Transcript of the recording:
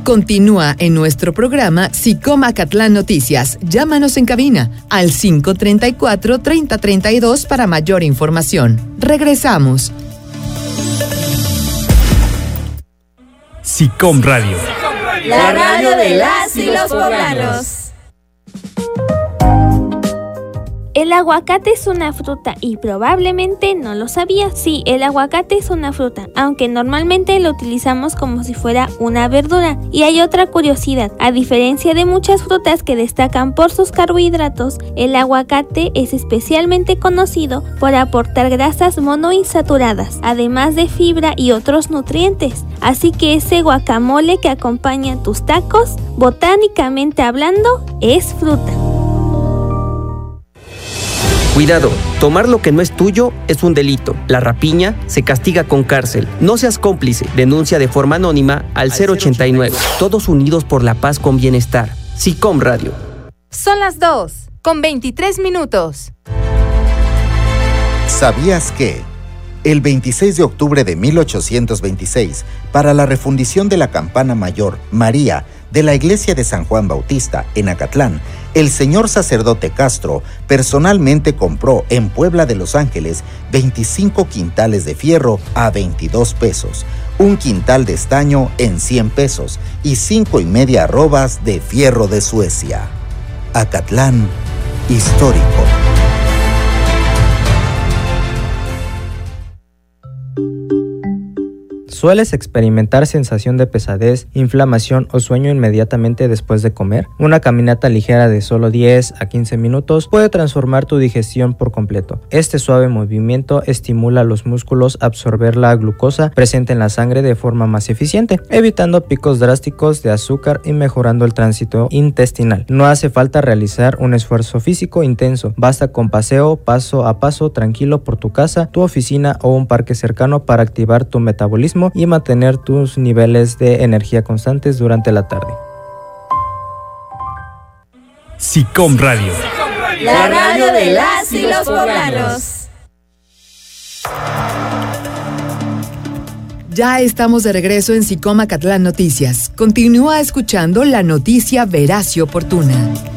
Continúa en nuestro programa SICOM Acatlán Noticias. Llámanos en cabina al 534-3032 para mayor información. Regresamos. SICOM Radio. La radio de las y los poblanos. El aguacate es una fruta y probablemente no lo sabías. Sí, el aguacate es una fruta, aunque normalmente lo utilizamos como si fuera una verdura. Y hay otra curiosidad, a diferencia de muchas frutas que destacan por sus carbohidratos, el aguacate es especialmente conocido por aportar grasas monoinsaturadas, además de fibra y otros nutrientes. Así que ese guacamole que acompaña tus tacos, botánicamente hablando, es fruta. Cuidado, tomar lo que no es tuyo es un delito. La rapiña se castiga con cárcel. No seas cómplice. Denuncia de forma anónima al 089. Todos unidos por la paz con bienestar. SICOM Radio. Son las 2:23. ¿Sabías que? El 26 de octubre de 1826, para la refundición de la campana mayor María de la iglesia de San Juan Bautista en Acatlán, el señor sacerdote Castro personalmente compró en Puebla de Los Ángeles 25 quintales de fierro a 22 pesos, un quintal de estaño en 100 pesos y 5.5 arrobas de fierro de Suecia. Acatlán, histórico. ¿Sueles experimentar sensación de pesadez, inflamación o sueño inmediatamente después de comer? Una caminata ligera de solo 10 a 15 minutos puede transformar tu digestión por completo. Este suave movimiento estimula a los músculos a absorber la glucosa presente en la sangre de forma más eficiente, evitando picos drásticos de azúcar y mejorando el tránsito intestinal. No hace falta realizar un esfuerzo físico intenso, basta con paseo paso a paso tranquilo por tu casa, tu oficina o un parque cercano para activar tu metabolismo y mantener tus niveles de energía constantes durante la tarde. SICOM Radio. La radio de las y los poblanos. Ya estamos de regreso en SICOM Acatlán Noticias. Continúa escuchando la noticia veraz y oportuna.